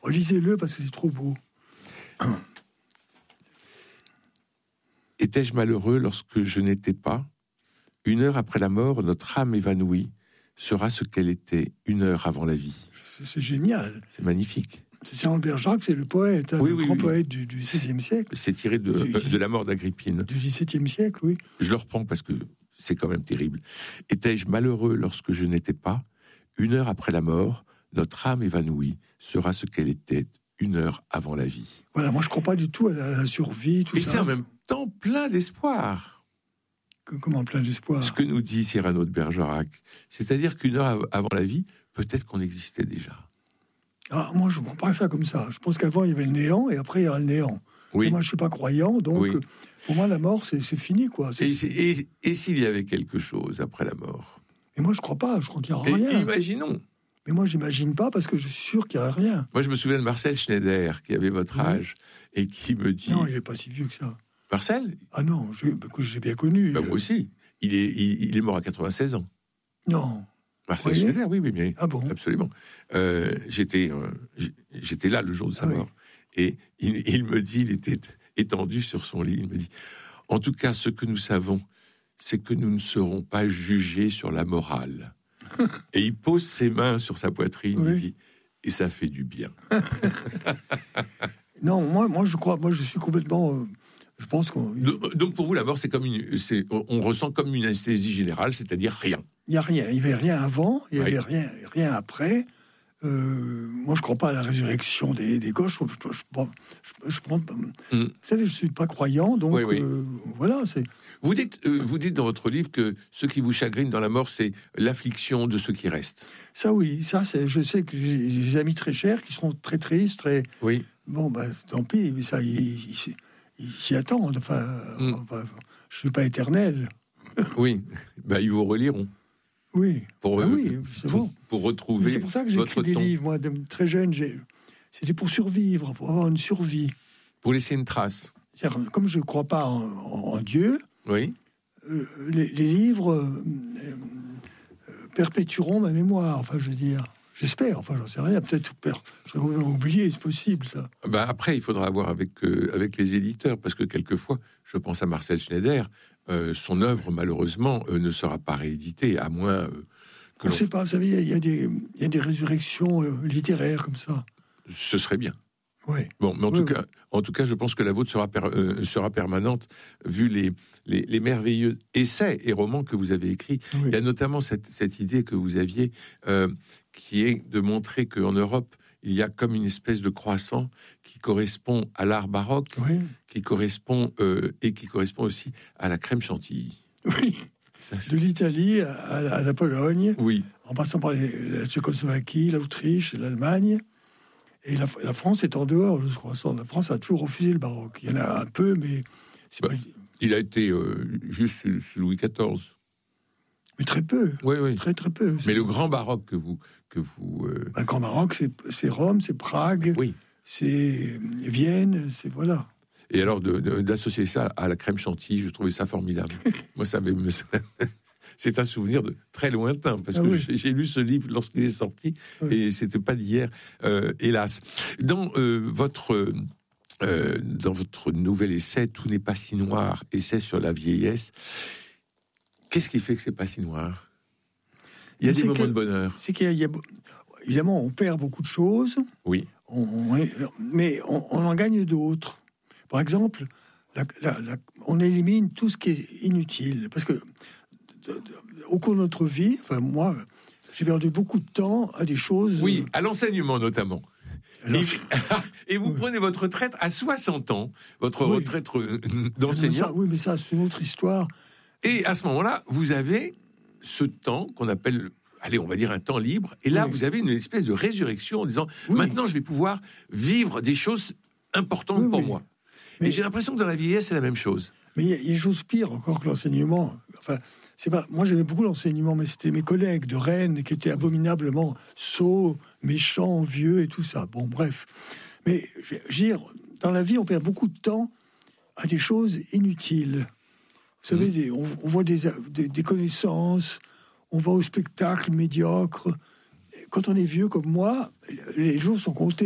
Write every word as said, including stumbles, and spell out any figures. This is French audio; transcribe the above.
Oh, lisez-le parce que c'est trop beau. Étais-je malheureux lorsque je n'étais pas? Une heure après la mort, notre âme évanouie sera ce qu'elle était une heure avant la vie. C'est, c'est génial. C'est magnifique. C'est Saint Bergerac, c'est le poète, hein, oui, le oui, grand oui. poète du, du seizième siècle. C'est tiré de, du, de la mort d'Agrippine. Du dix-septième siècle, oui. Je le reprends parce que c'est quand même terrible. Étais-je malheureux lorsque je n'étais pas? Une heure après la mort, notre âme évanouie sera ce qu'elle était une heure avant la vie. Voilà, moi je ne crois pas du tout à la, à la survie, tout Et ça. c'est en même temps plein d'espoir. Comment plein d'espoir? Ce que nous dit Cyrano de Bergerac. C'est-à-dire qu'une heure avant la vie, peut-être qu'on existait déjà. Ah, moi, je ne prends pas ça comme ça. Je pense qu'avant, il y avait le néant, et après, il y aura le néant. Oui. Et moi, je ne suis pas croyant, donc oui. pour moi, la mort, c'est, c'est fini, quoi. C'est, et, et, et s'il y avait quelque chose après la mort? Mais moi, je ne crois pas. Je crois qu'il n'y aura et, rien. Et imaginons. Mais moi, je n'imagine pas, parce que je suis sûr qu'il n'y a rien. Moi, je me souviens de Marcel Schneider, qui avait votre oui. âge, et qui me dit... Non, il n'est pas si vieux que ça. Marcel? Ah non, je, bah, que j'ai bien connu. Bah, moi aussi. Il est, il, il est mort à quatre-vingt-seize ans. Non. Marcel Schneider, oui, oui, mais ah bon? Absolument. Euh, j'étais, euh, j'étais là le jour de sa ah mort. Oui. Et il, il me dit, il était étendu sur son lit, il me dit, en tout cas, ce que nous savons, c'est que nous ne serons pas jugés sur la morale. Et il pose ses mains sur sa poitrine, oui. Il dit, et ça fait du bien. Non, moi, moi, je crois, moi, je suis complètement... Euh... Je pense qu'on... Donc pour vous, la mort, c'est comme une, c'est, on ressent comme une anesthésie générale, c'est-à-dire rien. Il n'y a rien. Il n'y avait rien avant, il n'y avait oui. rien, rien après. Euh, moi, je ne crois pas à la résurrection des, des gauches. Je, je, je, je, je, mm. Vous savez, je ne suis pas croyant, donc oui, oui. Euh, voilà. C'est... Vous dites, euh, vous dites dans votre livre que ce qui vous chagrine dans la mort, c'est l'affliction de ceux qui restent. Ça, oui. Ça, c'est, je sais que j'ai des amis très chers qui sont très tristes. Très... Oui. Bon, ben, tant pis. Mais ça, ils... ils ils s'y attendent, enfin, mm. enfin je ne suis pas éternel. Oui, ben, ils vous reliront. Oui, pour, ah euh, oui c'est pour, bon. Pour retrouver. Mais c'est pour ça que j'ai écrit des ton... livres, moi, de, très jeune. J'ai... C'était pour survivre, pour avoir une survie. Pour laisser une trace. C'est-à-dire, comme je ne crois pas en, en, en Dieu, oui. euh, les, les livres euh, euh, perpétueront ma mémoire, enfin, je veux dire. J'espère, enfin, j'en sais rien. Peut-être j'aurais complètement oublié, c'est possible, ça. Ben après, il faudra voir avec, euh, avec les éditeurs, parce que quelquefois, je pense à Marcel Schneider, euh, son œuvre, malheureusement, euh, ne sera pas rééditée, à moins euh, que On l'on... ne sait pas, vous savez, il y, y, y a des résurrections euh, littéraires comme ça. Ce serait bien. Oui. Bon, mais en, oui, tout oui. Cas, en tout cas, je pense que la vôtre sera, per, euh, sera permanente, vu les, les, les merveilleux essais et romans que vous avez écrits. Oui. Il y a notamment cette, cette idée que vous aviez, euh, qui est de montrer qu'en Europe, il y a comme une espèce de croissant qui correspond à l'art baroque, oui. qui correspond, euh, et qui correspond aussi à la crème chantilly. Oui. Ça, de l'Italie à, à la Pologne, oui. en passant par les, la Tchécoslovaquie, l'Autriche, l'Allemagne. Et la, la France est en dehors de ce croissant. La France a toujours refusé le baroque. Il y en a un peu, mais... C'est bah, pas... Il a été euh, juste sous, sous Louis quatorze. Mais très peu. Oui, oui. Très, très peu. Mais le grand baroque que vous... Que vous euh... bah, le grand baroque, c'est, c'est Rome, c'est Prague, oui. c'est Vienne, c'est... Voilà. Et alors, de, de, d'associer ça à la crème chantilly, je trouvais ça formidable. Moi, ça me... C'est un souvenir de très lointain, parce ah que oui. j'ai, j'ai lu ce livre lorsqu'il est sorti, oui. et c'était pas d'hier, euh, hélas. Dans euh, votre... Euh, dans votre nouvel essai, Tout n'est pas si noir, essai sur la vieillesse, qu'est-ce qui fait que c'est pas si noir? Il y a Mais des moments que, de bonheur. C'est qu'il y a, il y a, évidemment, on perd beaucoup de choses. Oui. On, on est, mais on, on en gagne d'autres. Par exemple, la, la, la, on élimine tout ce qui est inutile. Parce que, de, de, au cours de notre vie, enfin, moi, j'ai perdu beaucoup de temps à des choses... Oui, à l'enseignement notamment. Alors, et, et vous oui. prenez votre retraite à soixante ans, votre oui. retraite d'enseignant. Mais ça, oui, mais ça, c'est une autre histoire. Et à ce moment-là, vous avez ce temps qu'on appelle, allez, on va dire un temps libre. Et là, oui. vous avez une espèce de résurrection en disant, oui. maintenant, je vais pouvoir vivre des choses importantes oui, pour oui. moi. Mais et j'ai l'impression que dans la vieillesse, c'est la même chose. Mais il y, y a des choses pires encore que l'enseignement. Enfin, c'est pas. Moi, j'aimais beaucoup l'enseignement, mais c'était mes collègues de Rennes qui étaient abominablement sots, méchants, vieux et tout ça. Bon, bref. Mais je veux dire, dans la vie, on perd beaucoup de temps à des choses inutiles. Vous savez, mmh. des, on, on voit des, des, des connaissances, on va au spectacle médiocre. Quand on est vieux comme moi, les jours sont comptés.